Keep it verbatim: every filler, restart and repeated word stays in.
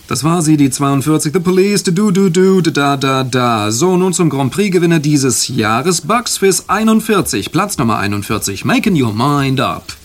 Das war sie, die zweiundvierzig. The Police, du du du du da da da. So, nun zum Grand Prix-Gewinner dieses Jahres. Bucks Fizz einundvierzig, Platz Nummer einundvierzig. Making your mind up.